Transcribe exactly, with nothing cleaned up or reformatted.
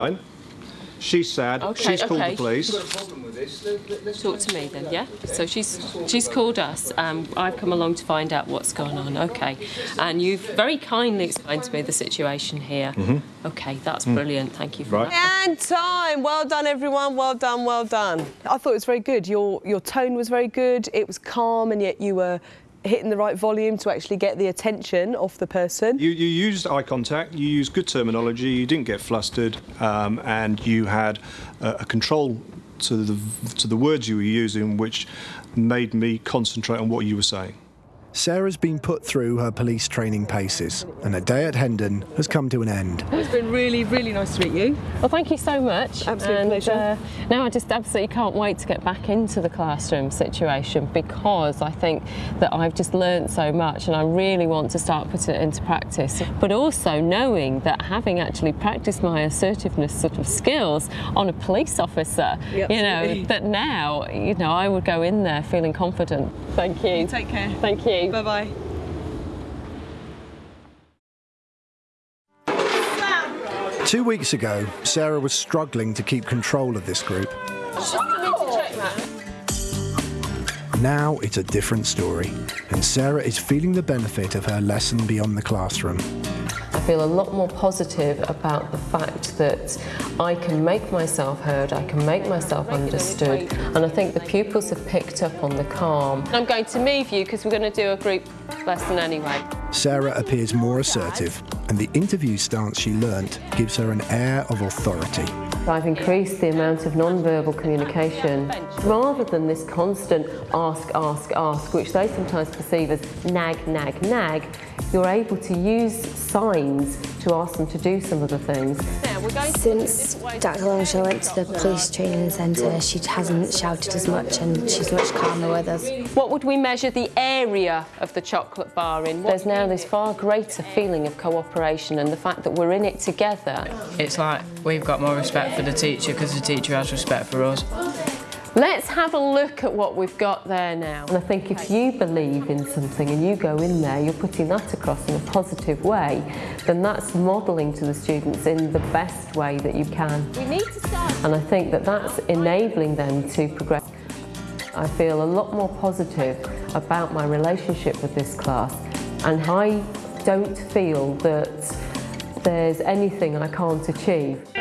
She's sad. Okay, she's called okay. the police. Got a problem with this? Let, let's Talk to me then, yeah? So she's she's called us. Um, I've come along to find out what's going on. Okay, and you've very kindly explained to me the situation here. Mm-hmm. Okay, that's brilliant. Thank you for Right. that. And time. Well done, everyone. Well done. Well done. I thought it was very good. Your your tone was very good. It was calm, and yet you were hitting the right volume to actually get the attention of the person. You, you used eye contact, you used good terminology, you didn't get flustered, um, and you had uh, a control to the, to the words you were using, which made me concentrate on what you were saying. Sarah's been put through her police training paces, and her day at Hendon has come to an end. It's been really, really nice to meet you. Well, thank you so much. Absolute and, pleasure. Uh, now I just absolutely can't wait to get back into the classroom situation, because I think that I've just learned so much and I really want to start putting it into practice. But also knowing that having actually practiced my assertiveness sort of skills on a police officer, Yep, you know, absolutely. that now, you know, I would go in there feeling confident. Thank you. Take care. Thank you. Bye-bye. Two weeks ago, Sarah was struggling to keep control of this group. Now it's a different story, and Sarah is feeling the benefit of her lesson beyond the classroom. I feel a lot more positive about the fact that I can make myself heard, I can make myself understood, and I think the pupils have picked up on the calm. I'm going to move you because we're going to do a group lesson anyway. Sarah appears more assertive, and the interview stance she learnt gives her an air of authority. I've increased the amount of non-verbal communication rather than this constant ask, ask, ask, which they sometimes perceive as nag, nag, nag. You're able to use signs to ask them to do some of the things. Since Doctor Longshaw went to the police training centre, she hasn't shouted as much and she's much calmer with us. What would we measure the area of the chocolate bar in? There's now this far greater feeling of cooperation, and the fact that we're in it together. It's like we've got more respect for the teacher because the teacher has respect for us. Let's have a look at what we've got there now. And I think if you believe in something and you go in there, you're putting that across in a positive way, then that's modelling to the students in the best way that you can. We need to start. And I think that that's enabling them to progress. I feel a lot more positive about my relationship with this class, and I don't feel that there's anything I can't achieve.